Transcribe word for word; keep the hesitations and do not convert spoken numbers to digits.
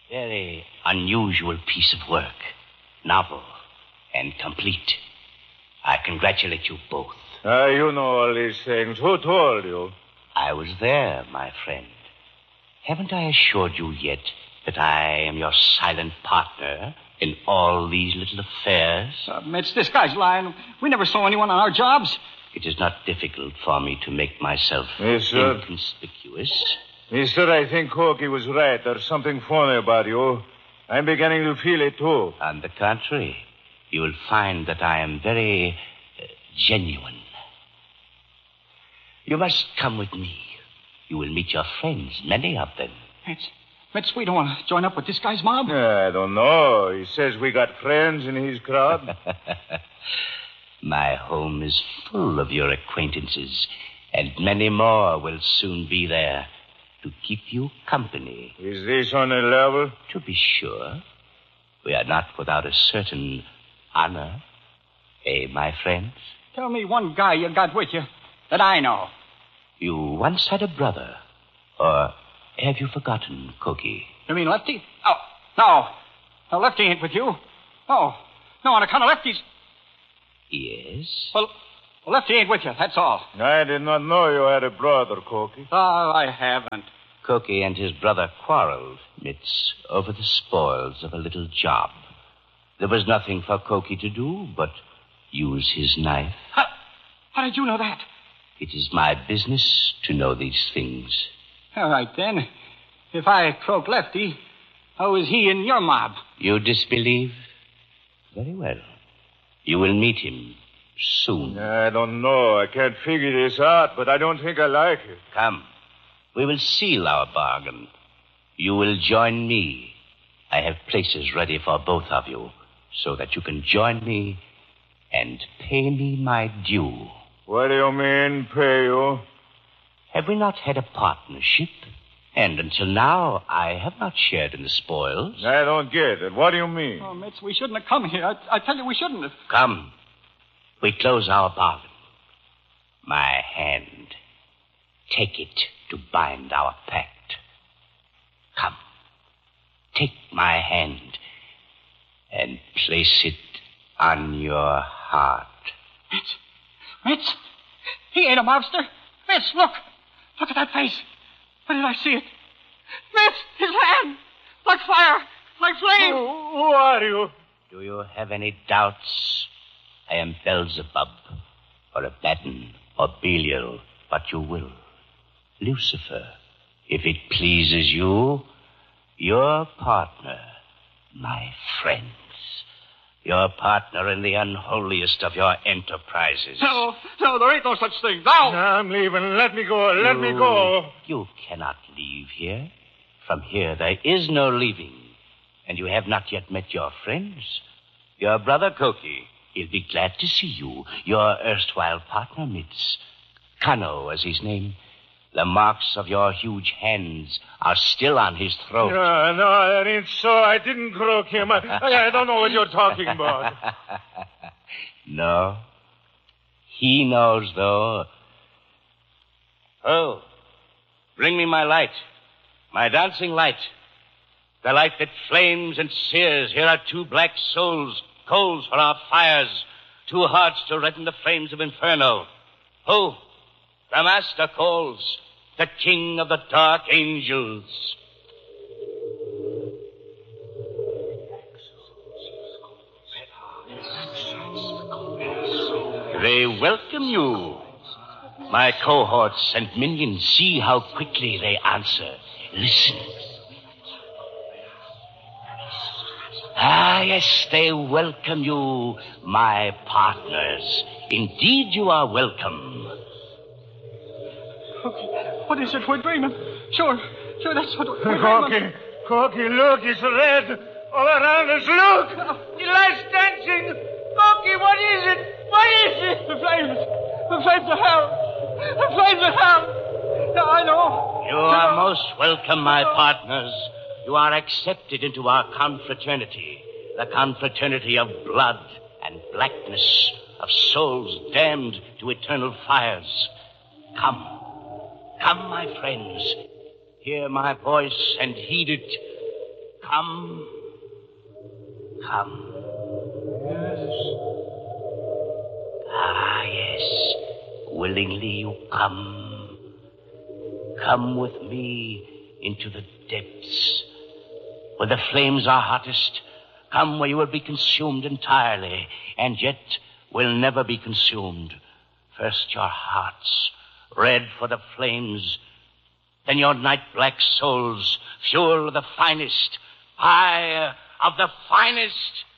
Very unusual piece of work. Novel and complete. I congratulate you both. Ah, uh, you know all these things. Who told you? I was there, my friend. Haven't I assured you yet that I am your silent partner in all these little affairs? Uh, Mitch, this guy's lying. We never saw anyone on our jobs. It is not difficult for me to make myself yes, sir. inconspicuous. Mister, I think Corky was right. There's something funny about you. I'm beginning to feel it, too. On the contrary, you will find that I am very uh, genuine. You must come with me. You will meet your friends, many of them. Mitch, Mitch, we don't want to join up with this guy's mob. Yeah, I don't know. He says we got friends in his crowd. My home is full of your acquaintances, and many more will soon be there to keep you company. Is this on a level? To be sure. We are not without a certain honor. Eh, my friends? Tell me one guy you got with you that I know. You once had a brother. Or have you forgotten, Cookie? You mean Lefty? Oh, no. No, Lefty ain't with you. No. No, on account of Lefty's... Yes? Well, Lefty ain't with you, that's all. I did not know you had a brother, Corky. Oh, I haven't. Cookie and his brother quarreled, Mitz, over the spoils of a little job. There was nothing for Cookie to do but use his knife. How, how did you know that? It is my business to know these things. All right, then. If I croak Lefty, how is he in your mob? You disbelieve? Very well. You will meet him soon. I don't know. I can't figure this out, but I don't think I like it. Come. We will seal our bargain. You will join me. I have places ready for both of you so that you can join me and pay me my due. What do you mean, pay you? Have we not had a partnership? And until now, I have not shared in the spoils. I don't get it. What do you mean? Oh, Mitch, we shouldn't have come here. I, I tell you, we shouldn't have. Come. We close our bargain. My hand. Take it to bind our pact. Come. Take my hand and place it on your heart. Mitch. Mitch. He ain't a mobster. Mitch, look. Look at that face. Where did I see it? Mitch, his hand. Like fire. Like flame. Who, who are you? Do you have any doubts? I am Beelzebub, or Abaddon, or Belial, what you will. Lucifer, if it pleases you, your partner, my friends. Your partner in the unholiest of your enterprises. No, no, there ain't no such thing. Now! No, I'm leaving. Let me go. Let you, me go. You cannot leave here. From here, there is no leaving. And you have not yet met your friends. Your brother, Koki. He'll be glad to see you. Your erstwhile partner, Mitz. Kano, as his name. The marks of your huge hands are still on his throat. No, no, that ain't so. I didn't croak him. I, I, I don't know what you're talking about. No? He knows, though. Oh, bring me my light. My dancing light. The light that flames and sears. Here are two black souls, coals for our fires. Two hearts to redden the flames of inferno. Oh, the master calls, the king of the dark angels. They welcome you. My cohorts and minions, see how quickly they answer. Listen. Ah, yes, they welcome you, my partners. Indeed, you are welcome. What is it? We're dreaming. Sure, sure, that's what we're Corky, dreaming. Corky, look, it's red. All around us, look. The light's dancing. Corky, what is it? What is it? The flames. The flames of hell. The flames of hell. Yeah, I know. You are most welcome, my partners. You are accepted into our confraternity. The confraternity of blood and blackness, of souls damned to eternal fires. Come. Come, my friends. Hear my voice and heed it. come. Come. Yes. Ah, yes. Willingly you come. Come with me into the depths, where the flames are hottest. Come where you will be consumed entirely, and yet will never be consumed. First your hearts, red for the flames, then your night-black souls, fuel of the finest, aye, of the finest.